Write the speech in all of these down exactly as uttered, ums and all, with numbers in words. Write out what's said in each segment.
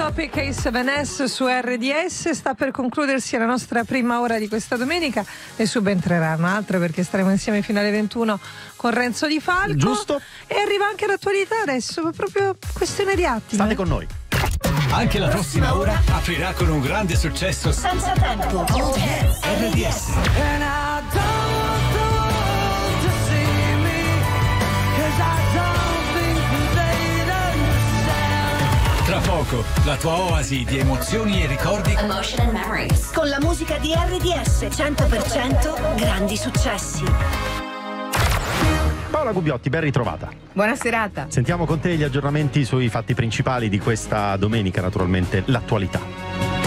Topic e sette S su R D S. Sta per concludersi la nostra prima ora di questa domenica e subentrerà un'altra perché staremo insieme fino alle ventuno con Renzo Di Falco. Giusto. E arriva anche l'attualità adesso, proprio questione di attimi. State con noi. Anche la prossima ora aprirà con un grande successo senza tempo. R D S. Tra poco, la tua oasi di emozioni e ricordi Emotion and Memories. Con la musica di R D S cento per cento grandi successi. Paola Gubbiotti, ben ritrovata. Buona serata. Sentiamo con te gli aggiornamenti sui fatti principali di questa domenica, naturalmente l'attualità.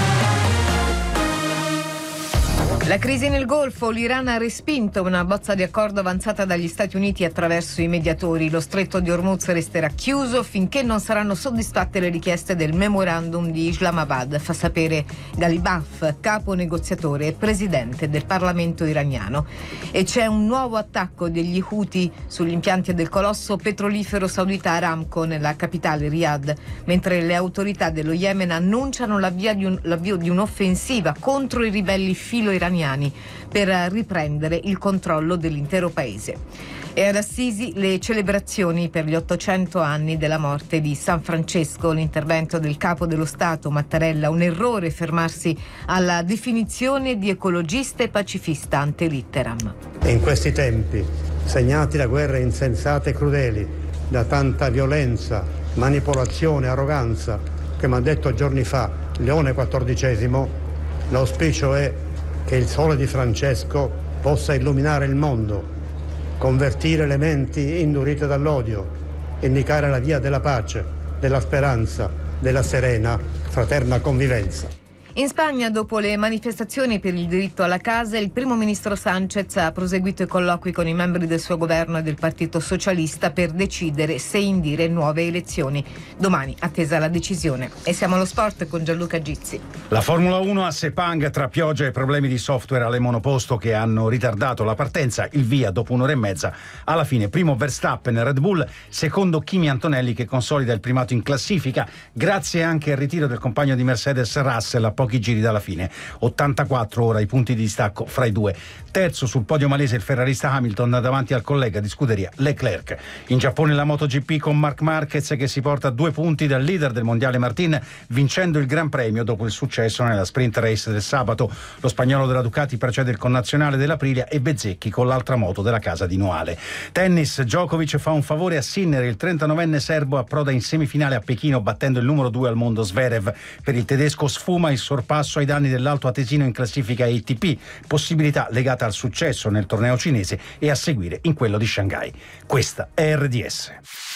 La crisi nel Golfo, l'Iran ha respinto una bozza di accordo avanzata dagli Stati Uniti attraverso i mediatori. Lo stretto di Hormuz resterà chiuso finché non saranno soddisfatte le richieste del memorandum di Islamabad, fa sapere Ghalibaf, capo negoziatore e presidente del Parlamento iraniano. E c'è un nuovo attacco degli Houthi sugli impianti del colosso petrolifero saudita Aramco nella capitale Riyadh, mentre le autorità dello Yemen annunciano l'avvio di, un, l'avvio di un'offensiva contro i ribelli filo-iraniani per riprendere il controllo dell'intero paese. E ad Assisi le celebrazioni per gli ottocento anni della morte di San Francesco, l'intervento del capo dello Stato Mattarella, un errore fermarsi alla definizione di ecologista e pacifista ante litteram. In questi tempi, segnati da guerre insensate e crudeli, da tanta violenza, manipolazione, arroganza, che mi ha detto giorni fa Leone quattordicesimo, l'auspicio è che il sole di Francesco possa illuminare il mondo, convertire le menti indurite dall'odio, indicare la via della pace, della speranza, della serena, fraterna convivenza. In Spagna, dopo le manifestazioni per il diritto alla casa, il primo ministro Sánchez ha proseguito i colloqui con i membri del suo governo e del Partito Socialista per decidere se indire nuove elezioni. Domani attesa la decisione. E siamo allo sport con Gianluca Gizzi. La Formula uno a Sepang, tra pioggia e problemi di software alle monoposto che hanno ritardato la partenza, il via dopo un'ora e mezza. Alla fine primo Verstappen, Red Bull, secondo Kimi Antonelli che consolida il primato in classifica, grazie anche al ritiro del compagno di Mercedes Russell a pochi giri dalla fine. ottantaquattro ora i punti di distacco fra i due. Terzo sul podio malese il ferrarista Hamilton davanti al collega di scuderia Leclerc. In Giappone la MotoGP con Marc Marquez che si porta due punti dal leader del mondiale Martin, vincendo il Gran Premio dopo il successo nella sprint race del sabato. Lo spagnolo della Ducati precede il connazionale dell'Aprilia e Bezzecchi con l'altra moto della casa di Noale. Tennis, Djokovic fa un favore a Sinner, il trentanovenne serbo approda in semifinale a Pechino battendo il numero due al mondo Zverev. Per il tedesco sfuma il sorpasso ai danni dell'alto atesino in classifica A T P, possibilità legata al successo nel torneo cinese e a seguire in quello di Shanghai. Questa è R D S.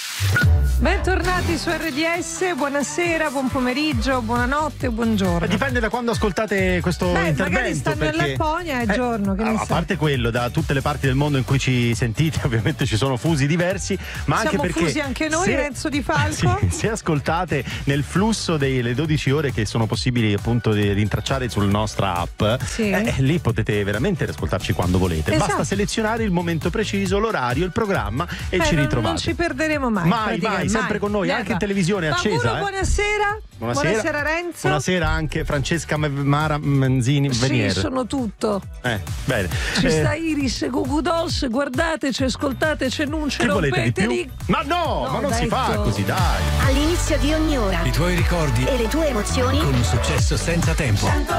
Bentornati su R D S, buonasera, buon pomeriggio, buonanotte, buongiorno. Dipende da quando ascoltate questo Beh, intervento. magari stanno perché, in Lapponia, è eh, giorno, che ne a sai. parte quello, da tutte le parti del mondo in cui ci sentite, ovviamente ci sono fusi diversi, ma Siamo anche perché fusi anche noi, se, Renzo Di Falco. Sì, se ascoltate nel flusso delle dodici ore che sono possibili appunto di rintracciare sulla nostra app, Sì. eh, lì potete veramente ascoltarci quando volete. Esatto. Basta selezionare il momento preciso, l'orario, il programma e Beh, ci non- ritrovate. Non ci perderemo mai. Mai, praticamente. mai, sempre con noi, Never. anche in televisione Tamburo, accesa. eh. buonasera. Buonasera Renzo. Buonasera anche Francesca Mara Manzini Sì, Venier. sono tutto. Eh, bene. Ci Eh, sta Iris Gugu Dolls, guardateci, ascoltateci, non ce che volete di più? rompeteli. Ma no, No, ma non dai, si fa to- così, dai. All'inizio di ogni ora i tuoi ricordi e le tue emozioni con un successo senza tempo.